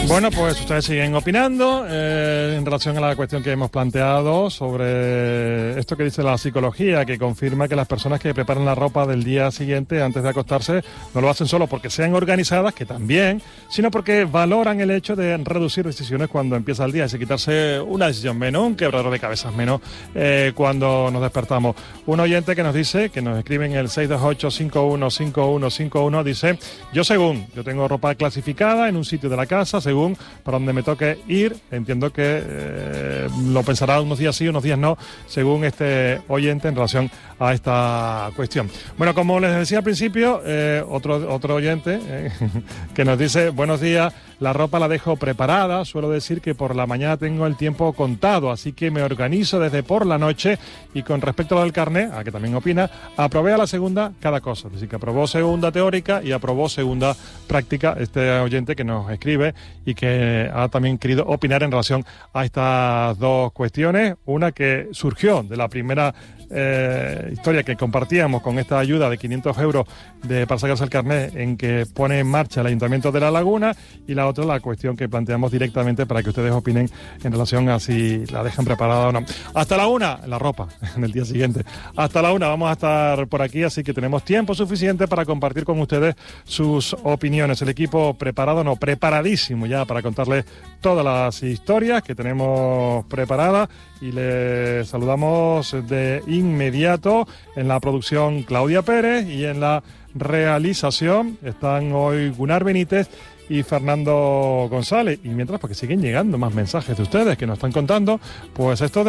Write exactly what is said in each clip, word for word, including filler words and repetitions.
Bueno, pues ustedes siguen opinando eh, en relación a la cuestión que hemos planteado sobre esto que dice la psicología, que confirma que las personas que preparan la ropa del día siguiente antes de acostarse no lo hacen solo porque sean organizadas, que también, sino porque valoran el hecho de reducir decisiones cuando empieza el día, es decir, quitarse una decisión menos, un quebradero de cabezas menos eh, cuando nos despertamos. Un oyente que nos dice, que nos escribe en el seis dos ocho, cinco uno cinco uno cinco uno, dice: yo según, yo tengo ropa clasificada en un sitio de la casa, según para donde me toque ir, entiendo que eh, lo pensará unos días sí, unos días no, según este oyente en relación a esta cuestión. Bueno, como les decía al principio, eh, otro, otro oyente eh, que nos dice: buenos días, la ropa la dejo preparada, suelo decir que por la mañana tengo el tiempo contado, así que me organizo desde por la noche. Y con respecto a lo del carnet, a que también opina, aprobé a la segunda cada cosa, es decir, que aprobó segunda teórica y aprobó segunda práctica, este oyente que nos escribe y que ha también querido opinar en relación a estas dos cuestiones, una que surgió de la primera Eh, historia que compartíamos con esta ayuda de quinientos euros de, para sacarse el carnet, en que pone en marcha el Ayuntamiento de La Laguna, y la otra la cuestión que planteamos directamente para que ustedes opinen en relación a si la dejan preparada o no. Hasta la una, la ropa, en el día siguiente. Hasta la una vamos a estar por aquí, así que tenemos tiempo suficiente para compartir con ustedes sus opiniones. El equipo preparado, no, preparadísimo ya para contarles todas las historias que tenemos preparadas, y les saludamos de inmediato. En la producción, Claudia Pérez, y en la realización están hoy Gunnar Benítez y Fernando González. Y mientras, porque siguen llegando más mensajes de ustedes que nos están contando, pues esto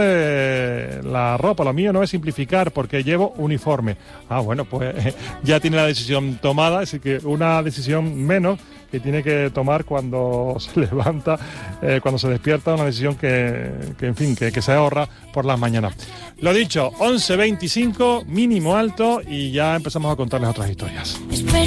de la ropa, lo mío no es simplificar porque llevo uniforme. Ah, bueno, pues ya tiene la decisión tomada, así que una decisión menos que tiene que tomar cuando se levanta, eh, cuando se despierta, una decisión que, que en fin, que, que se ahorra por las mañanas. Lo dicho, once veinticinco, mínimo alto, y ya empezamos a contarles otras historias. Espera.